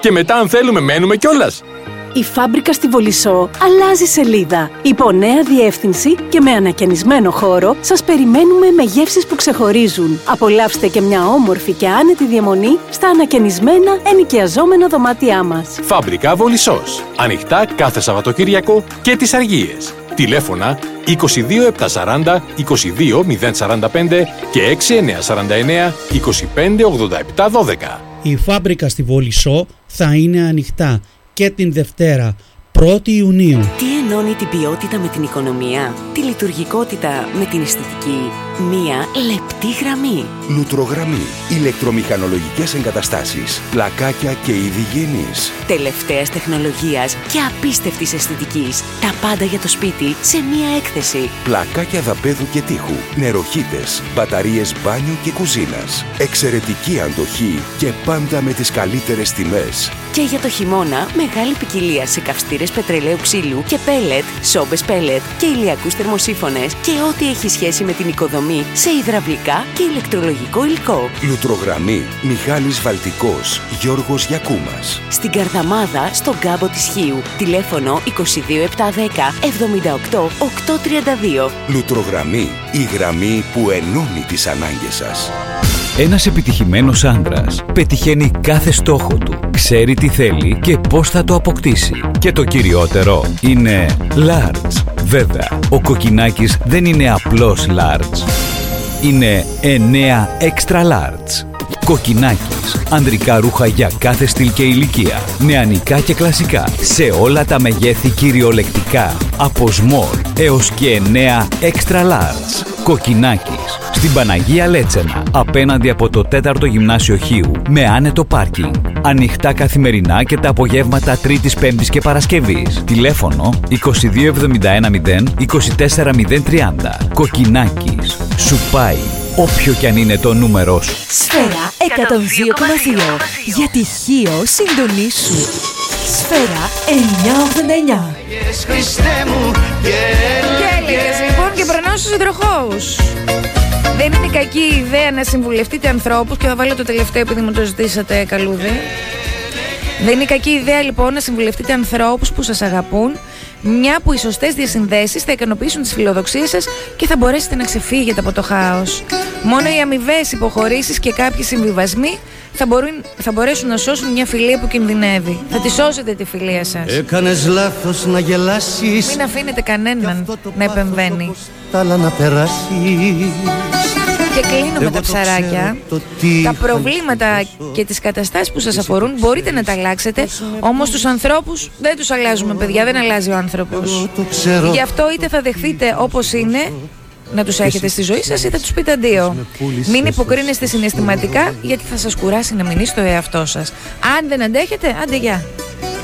Και μετά αν θέλουμε μένουμε κιόλας. Η Φάμπρικα στη Βολισσό αλλάζει σελίδα. Υπό νέα διεύθυνση και με ανακαινισμένο χώρο σας περιμένουμε με γεύσεις που ξεχωρίζουν. Απολαύστε και μια όμορφη και άνετη διαμονή στα ανακαινισμένα ενοικιαζόμενα δωμάτια μας. Φάμπρικα Βολισσός. Ανοιχτά κάθε Σαββατοκύριακο και τις Αργίες. Τηλέφωνα 22 740 22 045 και 6949 25 87 12. Η Φάμπρικα στη Βολισσό θα είναι ανοιχτά και την Δευτέρα 1η Ιουνίου. Τι ενώνει την ποιότητα με την οικονομία, τη λειτουργικότητα με την αισθητική? Μία λεπτή γραμμή. Λουτρογραμμή. Ηλεκτρομηχανολογικές εγκαταστάσεις, πλακάκια και είδη γέννης. Τελευταίας τεχνολογίας και απίστευτης αισθητικής. Τα πάντα για το σπίτι σε μία έκθεση. Πλακάκια δαπέδου και τείχου, νεροχύτες, μπαταρίες μπάνιου και κουζίνας. Εξαιρετική αντοχή και πάντα με τις καλύτερες τιμές. Και για το χειμώνα, μεγάλη ποικιλία σε καυστήρες πετρελαίου ξύλου και πέλετ, σόμπες πέλετ και ηλιακούς θερμοσύφωνες και ό,τι έχει σχέση με την οικοδομή σε υδραυλικά και ηλεκτρολογικό υλικό. Λουτρογραμμή. Μιχάλης Βαλτικός, Γιώργος Γιακούμας. Στην Καρδαμάδα, στον κάμπο της Χίου. Τηλέφωνο 22 710 78 832. Λουτρογραμμή. Η γραμμή που ενώνει τις ανάγκες σας. Ένας επιτυχημένος άντρας πετυχαίνει κάθε στόχο του, ξέρει τι θέλει και πώς θα το αποκτήσει. Και το κυριότερο είναι large. Βέβαια, ο Κοκκινάκης δεν είναι απλώς large. Είναι 9 extra large. Κοκκινάκης. Ανδρικά ρούχα για κάθε στυλ και ηλικία. Νεανικά και κλασικά. Σε όλα τα μεγέθη κυριολεκτικά. Από small έως και 9 extra large. Κοκκινάκης. Στην Παναγία Λέτσενα. Απέναντι από το 4ο Γυμνάσιο Χίου. Με άνετο πάρκινγκ. Ανοιχτά καθημερινά και τα απογεύματα Τρίτης, Πέμπτης και Παρασκευής. Τηλέφωνο 22 71 0 24 030. Κοκκινάκης. Σου πάει όποιο κι αν είναι το νούμερό σου. Σφαίρα 102,2. Για τυχείο συντονίσου. Σφαίρα 989. Και έλεγες λοιπόν και περνάω στους υδροχόους. Δεν είναι κακή ιδέα να συμβουλευτείτε ανθρώπους, και θα βάλω το τελευταίο επειδή μου το ζητήσατε, καλούδι. Δεν είναι κακή ιδέα λοιπόν να συμβουλευτείτε ανθρώπους που σας αγαπούν, μια που οι σωστές διασυνδέσεις θα ικανοποιήσουν τις φιλοδοξίες σας και θα μπορέσετε να ξεφύγετε από το χάος. Μόνο οι αμοιβαίες υποχωρήσεις και κάποιοι συμβιβασμοί θα μπορέσουν να σώσουν μια φιλία που κινδυνεύει. Θα τη σώσετε τη φιλία σας. Έκανες λάθος να γελάσεις. Μην αφήνετε κανέναν να επεμβαίνει. Να περάσεις. Και κλείνω με τα ψαράκια. Τα προβλήματα και τις καταστάσεις που σας αφορούν μπορείτε να τα αλλάξετε, όμως τους ανθρώπους δεν τους αλλάζουμε, παιδιά, δεν αλλάζει ο άνθρωπος. Γι' αυτό είτε θα δεχθείτε όπως είναι να τους έχετε στη ζωή σας ή θα τους πείτε αντίο. Μην υποκρίνεστε συναισθηματικά, γιατί θα σας κουράσει να μην είστε ο εαυτός σας. Αν δεν αντέχετε, άντε γεια.